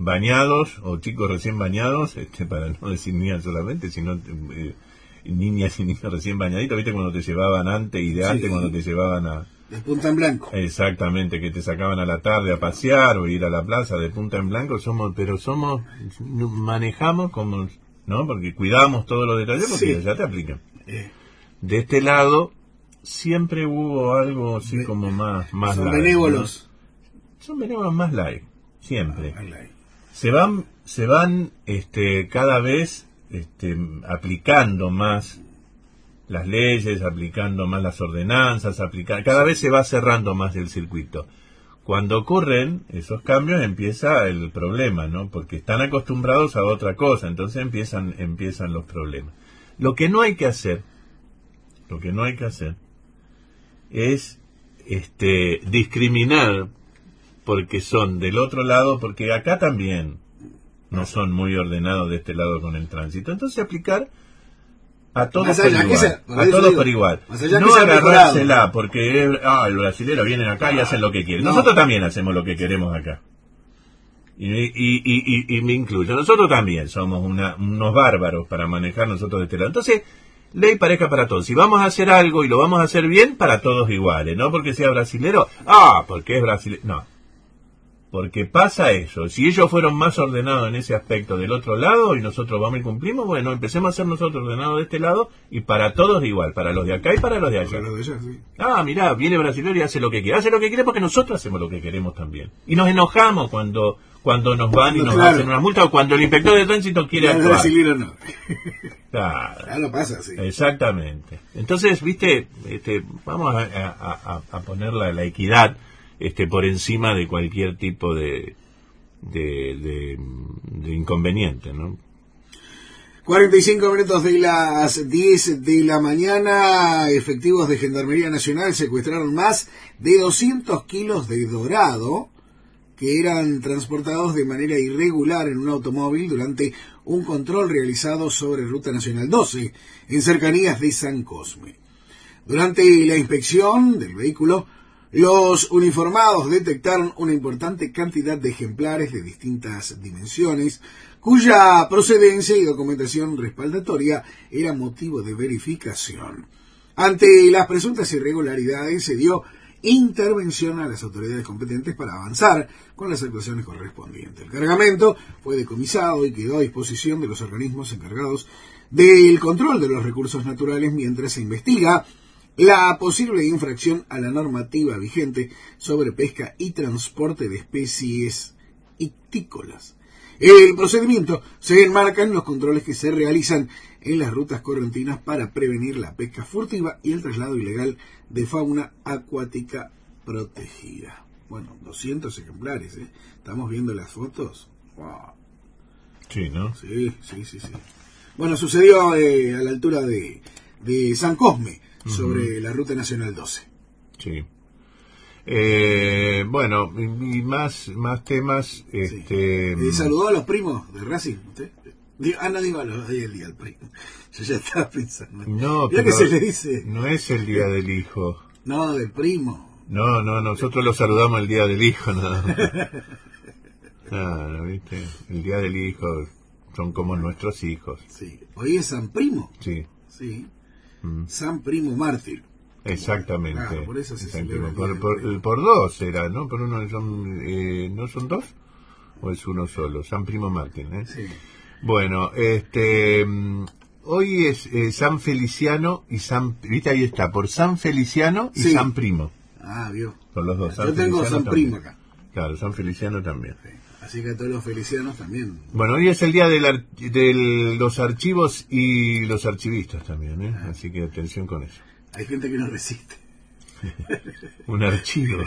bañados o chicos recién bañados, para no decir niñas solamente, sino niñas y niños recién bañaditos, ¿viste? Cuando te llevaban antes y de antes, Sí. cuando te llevaban a... De punta en blanco. Exactamente, que te sacaban a la tarde a pasear o ir a la plaza de punta en blanco, manejamos como, ¿no? Porque cuidamos todos los detalles porque Sí. ya te aplican. De este lado siempre hubo algo así como más Son light, benévolos. ¿no? Son benévolos más light, siempre. Más light. Se van cada vez aplicando más las leyes, aplicando más las ordenanzas, cada vez se va cerrando más el circuito. Cuando ocurren esos cambios empieza el problema, ¿no? Porque están acostumbrados a otra cosa, entonces empiezan los problemas. Lo que no hay que hacer es discriminar porque son del otro lado, porque acá también no son muy ordenados de este lado con el tránsito. Entonces aplicar a todos por igual. No agarrársela porque los brasileños vienen acá y hacen lo que quieren. Nosotros también hacemos lo que queremos acá. Y me incluyo. Nosotros también somos unos bárbaros para manejar nosotros de este lado. Entonces, ley pareja para todos. Si vamos a hacer algo y lo vamos a hacer bien, para todos iguales. No porque sea brasilero, porque es brasilero. No. Porque pasa eso. Si ellos fueron más ordenados en ese aspecto del otro lado y nosotros vamos y cumplimos, bueno, empecemos a ser nosotros ordenados de este lado y para todos igual, para los de acá y para los de allá. Para los de allá, sí. Mirá, viene brasileño y hace lo que quiere. Hace lo que quiere porque nosotros hacemos lo que queremos también. Y nos enojamos cuando nos van y nos hacen una multa o cuando el inspector de tránsito quiere actuar. Brasileño no. Claro, pasa así. Exactamente. Entonces, viste, vamos a poner la equidad por encima de cualquier tipo de inconveniente, ¿no? 45 minutos de las 10 de la mañana, efectivos de Gendarmería Nacional secuestraron más de 200 kilos de dorado que eran transportados de manera irregular en un automóvil durante un control realizado sobre Ruta Nacional 12, en cercanías de San Cosme. Durante la inspección del vehículo, los uniformados detectaron una importante cantidad de ejemplares de distintas dimensiones, cuya procedencia y documentación respaldatoria era motivo de verificación. Ante las presuntas irregularidades se dio intervención a las autoridades competentes para avanzar con las actuaciones correspondientes. El cargamento fue decomisado y quedó a disposición de los organismos encargados del control de los recursos naturales mientras se investiga la posible infracción a la normativa vigente sobre pesca y transporte de especies ictícolas. El procedimiento se enmarca en los controles que se realizan en las rutas correntinas para prevenir la pesca furtiva y el traslado ilegal de fauna acuática protegida. Bueno, 200 ejemplares, ¿eh? Estamos viendo las fotos. Wow. Sí, ¿no? Sí. Bueno, sucedió a la altura de San Cosme, sobre la Ruta Nacional 12. Sí. Bueno, y más temas. ¿Saludó a los primos de Racing usted? No digo a los días del día del primo. Yo ya estaba pensando. No, pero que se le dice. No es el día del hijo. No, del primo. No, nosotros lo saludamos el día del hijo, no. Claro, ¿viste? El día del hijo son como nuestros hijos. Sí. ¿Hoy es San Primo? Sí. San Primo Mártir. Exactamente. Claro, por eso se celebra por dos era, ¿no? Por uno son, ¿no son dos? ¿O es uno solo? San Primo Mártir, ¿eh? Sí. Bueno, hoy es San Feliciano y ¿viste? Ahí está, por San Feliciano y San Primo. Vio. Son los dos. Yo tengo San Primo acá. Claro, San Feliciano también. Sí. Así que a todos los felicianos también. Bueno, hoy es el día de los archivos y los archivistas también, ¿eh? Así que atención con eso. Hay gente que no resiste. Un archivo.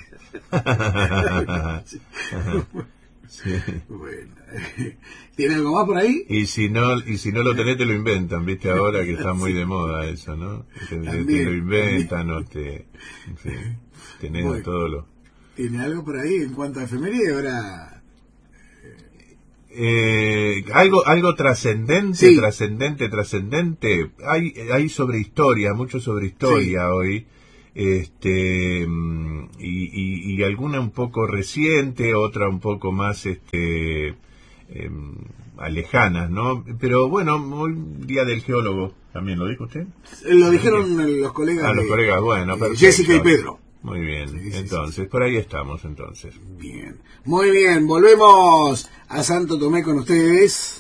Sí. Bueno, ¿tiene algo más por ahí? Y si no lo tenés, te lo inventan, ¿viste? Ahora que está muy de moda eso, ¿no? Te lo inventan o tenés bueno, todo lo... ¿Tiene algo por ahí en cuanto a efeméride? Ahora... algo trascendente, sí. trascendente. Hay sobre historia, mucho sobre historia hoy. y alguna un poco reciente, otra un poco más lejanas, ¿no? Pero bueno, hoy Día del Geólogo, ¿también lo dijo usted? Lo dijeron los colegas. Los colegas, bueno, perfecto. Jessica y Pedro. Muy bien, Sí, entonces, por ahí estamos, entonces. Bien, muy bien, volvemos a Santo Tomé con ustedes.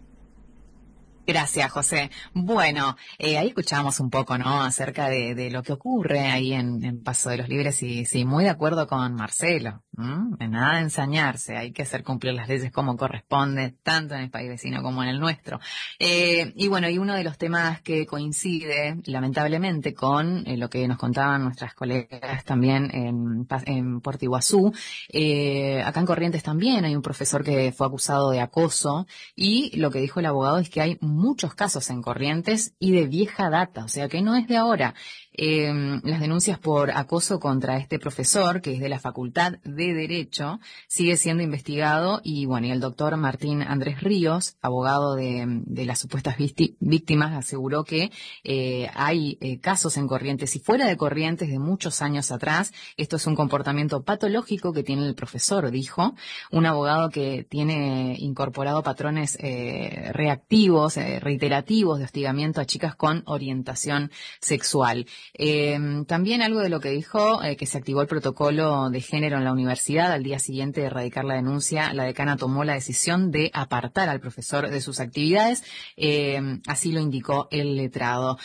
Gracias, José. Bueno, ahí escuchábamos un poco, ¿no?, acerca de lo que ocurre ahí en Paso de los Libres y sí, muy de acuerdo con Marcelo. En nada de ensañarse, hay que hacer cumplir las leyes como corresponde, tanto en el país vecino como en el nuestro. Y bueno, y uno de los temas que coincide, lamentablemente, con lo que nos contaban nuestras colegas también en Puerto Iguazú, acá en Corrientes también hay un profesor que fue acusado de acoso y lo que dijo el abogado es que hay muchos casos en Corrientes y de vieja data, o sea que no es de ahora. Las denuncias por acoso contra este profesor, que es de la Facultad de Derecho, sigue siendo investigado y bueno, y el doctor Martín Andrés Ríos, abogado de las supuestas víctimas, aseguró que hay casos en Corrientes y fuera de Corrientes de muchos años atrás. Esto es un comportamiento patológico que tiene el profesor, dijo, un abogado que tiene incorporado patrones reactivos, reiterativos de hostigamiento a chicas con orientación sexual. También algo de lo que dijo, que se activó el protocolo de género en la universidad. Al día siguiente de erradicar la denuncia, la decana tomó la decisión de apartar al profesor de sus actividades, así lo indicó el letrado.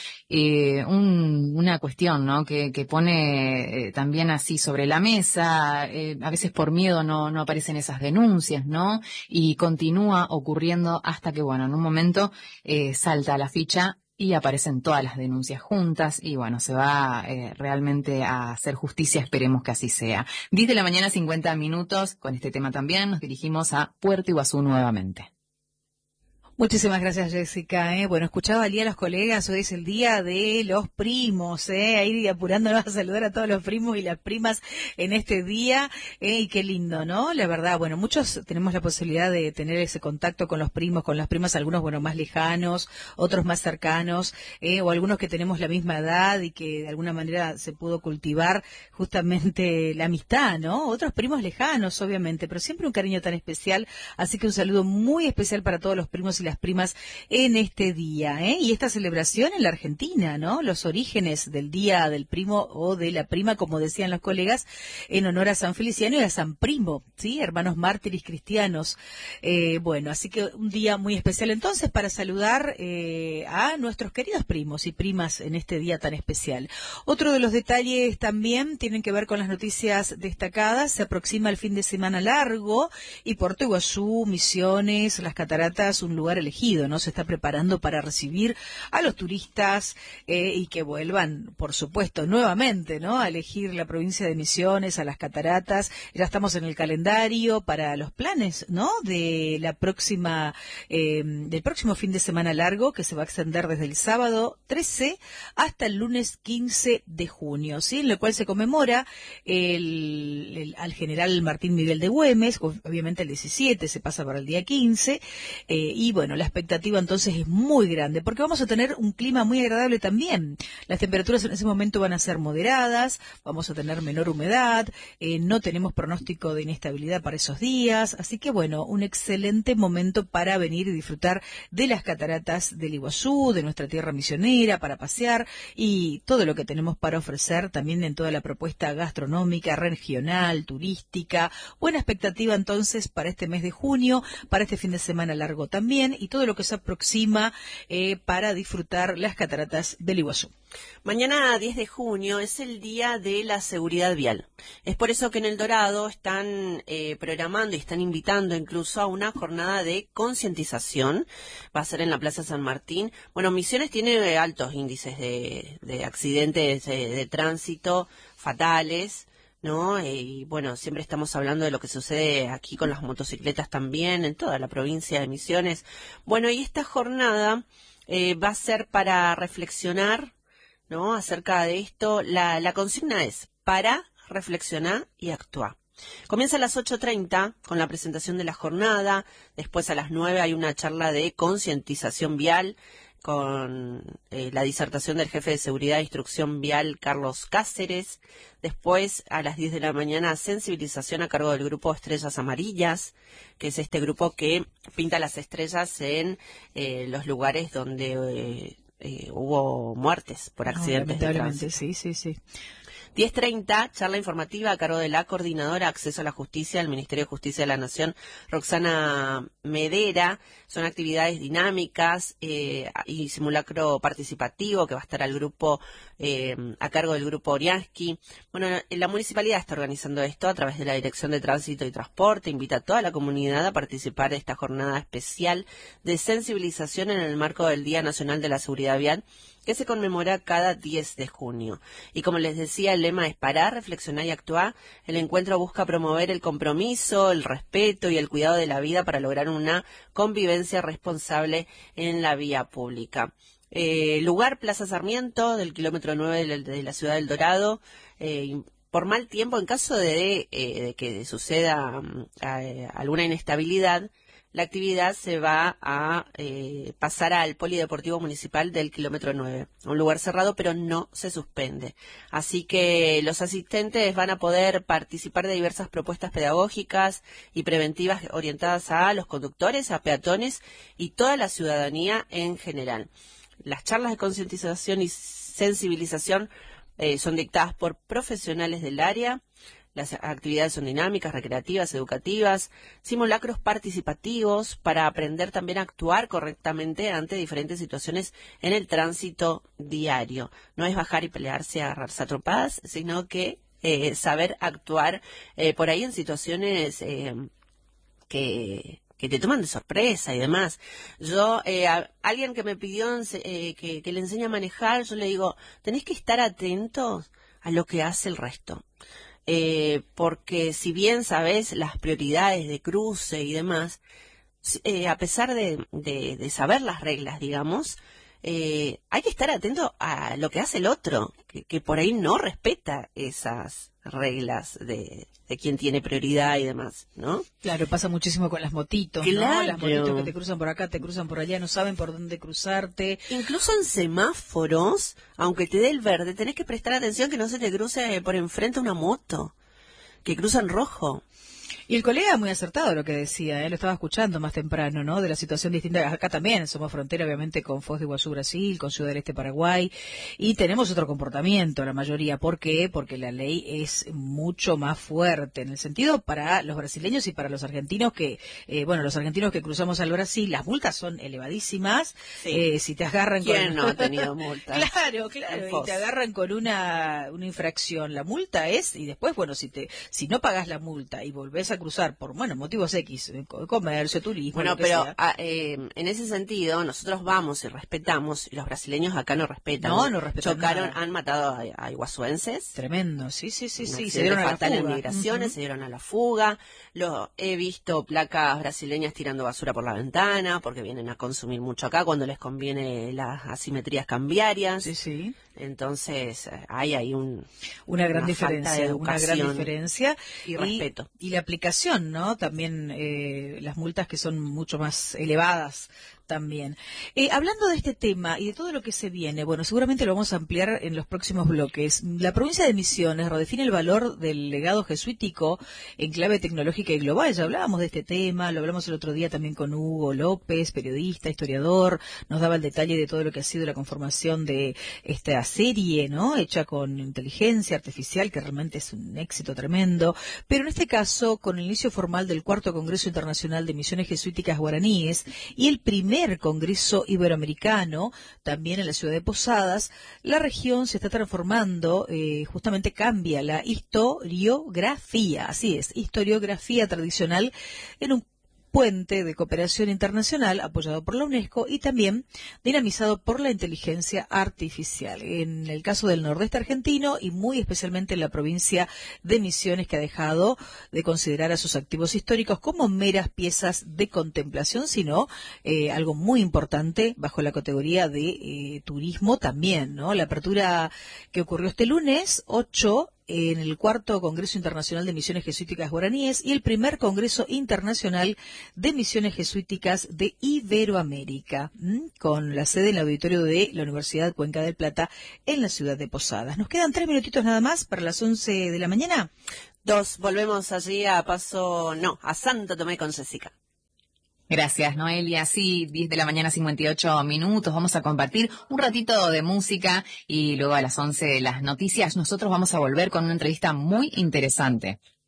Una cuestión, ¿no?, que pone también así sobre la mesa, a veces por miedo no aparecen esas denuncias, ¿no?, y continúa ocurriendo hasta que, bueno, en un momento salta la ficha y aparecen todas las denuncias juntas y bueno, se va realmente a hacer justicia, esperemos que así sea. 10 de la mañana, 50 minutos, con este tema también nos dirigimos a Puerto Iguazú nuevamente. Muchísimas gracias, Jessica. Bueno, escuchaba al día a los colegas, hoy es el día de los primos, ahí apurándonos a saludar a todos los primos y las primas en este día, y qué lindo, ¿no? La verdad, bueno, muchos tenemos la posibilidad de tener ese contacto con los primos, con las primas, algunos, bueno, más lejanos, otros más cercanos, o algunos que tenemos la misma edad y que de alguna manera se pudo cultivar justamente la amistad, ¿no? Otros primos lejanos, obviamente, pero siempre un cariño tan especial, así que un saludo muy especial para todos los primos y las primas en este día, y esta celebración en la Argentina, ¿no? Los orígenes del Día del Primo o de la Prima, como decían los colegas, en honor a San Feliciano y a San Primo, ¿sí? Hermanos mártires cristianos. Bueno, así que un día muy especial entonces para saludar a nuestros queridos primos y primas en este día tan especial. Otro de los detalles también tienen que ver con las noticias destacadas. Se aproxima el fin de semana largo y Puerto Iguazú, Misiones, las Cataratas, un lugar elegido, ¿no? Se está preparando para recibir a los turistas y que vuelvan, por supuesto, nuevamente, ¿no?, a elegir la provincia de Misiones, a las Cataratas. Ya estamos en el calendario para los planes, ¿no?, de la próxima, del próximo fin de semana largo, que se va a extender desde el sábado 13 hasta el lunes 15 de junio, ¿sí? En lo cual se conmemora al general Martín Miguel de Güemes, obviamente el 17 se pasa para el día 15, y bueno, la expectativa entonces es muy grande, porque vamos a tener un clima muy agradable también. Las temperaturas en ese momento van a ser moderadas, vamos a tener menor humedad, no tenemos pronóstico de inestabilidad para esos días, así que bueno, un excelente momento para venir y disfrutar de las cataratas del Iguazú, de nuestra tierra misionera, para pasear y todo lo que tenemos para ofrecer también en toda la propuesta gastronómica, regional, turística. Buena expectativa entonces para este mes de junio, para este fin de semana largo también, y todo lo que se aproxima para disfrutar las cataratas del Iguazú. Mañana 10 de junio es el Día de la Seguridad Vial. Es por eso que en El Dorado están programando y están invitando incluso a una jornada de concientización. Va a ser en la Plaza San Martín. Bueno, Misiones tiene altos índices de accidentes de tránsito fatales, ¿no? Y bueno, siempre estamos hablando de lo que sucede aquí con las motocicletas también, en toda la provincia de Misiones. Bueno, y esta jornada va a ser para reflexionar, ¿no?, acerca de esto. La consigna es para reflexionar y actuar. Comienza a las 8:30 con la presentación de la jornada. Después a las 9 hay una charla de concientización vial con la disertación del jefe de Seguridad e Instrucción Vial, Carlos Cáceres. Después, a las 10 de la mañana, sensibilización a cargo del grupo Estrellas Amarillas, que es este grupo que pinta las estrellas en los lugares donde hubo muertes por accidentes de tránsito. Sí. 10:30, charla informativa a cargo de la Coordinadora Acceso a la Justicia del Ministerio de Justicia de la Nación, Roxana Medera. Son actividades dinámicas y simulacro participativo que va a estar al grupo a cargo del grupo Oriansky. Bueno, la municipalidad está organizando esto a través de la Dirección de Tránsito y Transporte. Invita a toda la comunidad a participar de esta jornada especial de sensibilización en el marco del Día Nacional de la Seguridad Vial, que se conmemora cada 10 de junio. Y como les decía, el lema es parar, reflexionar y actuar. El encuentro busca promover el compromiso, el respeto y el cuidado de la vida para lograr una convivencia responsable en la vía pública. Lugar, Plaza Sarmiento, del kilómetro 9 de la ciudad del Dorado. Por mal tiempo, en caso de que suceda alguna inestabilidad, la actividad se va a pasar al Polideportivo Municipal del kilómetro 9, un lugar cerrado, pero no se suspende. Así que los asistentes van a poder participar de diversas propuestas pedagógicas y preventivas orientadas a los conductores, a peatones y toda la ciudadanía en general. Las charlas de concientización y sensibilización son dictadas por profesionales del área. Las actividades son dinámicas, recreativas, educativas, simulacros participativos para aprender también a actuar correctamente ante diferentes situaciones en el tránsito diario. No es bajar y pelearse, agarrarse a trompadas, sino que saber actuar por ahí en situaciones que te toman de sorpresa y demás. Yo, alguien que me pidió que le enseñe a manejar, yo le digo, tenés que estar atentos a lo que hace el resto. Porque si bien sabes las prioridades de cruce y demás, a pesar de saber las reglas, digamos, hay que estar atento a lo que hace el otro, que por ahí no respeta esas reglas de quién tiene prioridad y demás, ¿no? Claro, pasa muchísimo con las motitos, claro, ¿no? Las motitos que te cruzan por acá, te cruzan por allá, no saben por dónde cruzarte. Incluso en semáforos, aunque te dé el verde, tenés que prestar atención que no se te cruce por enfrente una moto, que cruza en rojo. Y el colega muy acertado lo que decía, lo estaba escuchando más temprano, ¿no? De la situación distinta. Acá también somos frontera, obviamente, con Foz de Iguazú, Brasil, con Ciudad del Este, Paraguay, y tenemos otro comportamiento, la mayoría. ¿Por qué? Porque la ley es mucho más fuerte, en el sentido para los brasileños y para los argentinos que, los argentinos que cruzamos al Brasil, las multas son elevadísimas. Sí. Si te agarran ¿Quién no ha tenido multas? Claro, y te agarran con una infracción. La multa es, y después, si no pagas la multa y volvés a cruzar por, motivos X, comercio, turismo, bueno, lo que pero sea. En ese sentido, nosotros vamos y respetamos, y los brasileños acá no respetan. No respetan. Chocaron, nada. han matado a iguazuenses. Tremendo, sí. Se dieron a la fatal en fuga. migraciones, se dieron a la fuga. He visto placas brasileñas tirando basura por la ventana, porque vienen a consumir mucho acá cuando les conviene las asimetrías cambiarias. Sí. Entonces, hay ahí una gran diferencia y respeto. Y la aplicación, ¿no? También las multas que son mucho más elevadas también. Hablando de este tema y de todo lo que se viene, seguramente lo vamos a ampliar en los próximos bloques. La provincia de Misiones redefine el valor del legado jesuítico en clave tecnológica y global. Ya hablábamos de este tema, lo hablamos el otro día también con Hugo López, periodista, historiador, nos daba el detalle de todo lo que ha sido la conformación de esta serie, ¿no? Hecha con inteligencia artificial, que realmente es un éxito tremendo. Pero en este caso, con el inicio formal del cuarto Congreso Internacional de Misiones Jesuíticas Guaraníes y el primer Congreso Iberoamericano, también en la ciudad de Posadas, la región se está transformando, justamente cambia la historiografía, así es, historiografía tradicional en un puente de cooperación internacional apoyado por la UNESCO y también dinamizado por la inteligencia artificial. En el caso del nordeste argentino y muy especialmente en la provincia de Misiones, que ha dejado de considerar a sus activos históricos como meras piezas de contemplación, sino algo muy importante bajo la categoría de turismo también, ¿no? La apertura que ocurrió este lunes 8 en el 4º Congreso Internacional de Misiones Jesuíticas Guaraníes y el primer Congreso Internacional de Misiones Jesuíticas de Iberoamérica, con la sede en el auditorio de la Universidad Cuenca del Plata en la ciudad de Posadas. Nos quedan 3 minutitos nada más para las 11 de la mañana. 2, volvemos allí a Santo Tomé con Jessica. Gracias, Noelia. Sí, 10 de la mañana, 58 minutos. Vamos a compartir un ratito de música y luego a las 11 las noticias. Nosotros vamos a volver con una entrevista muy interesante.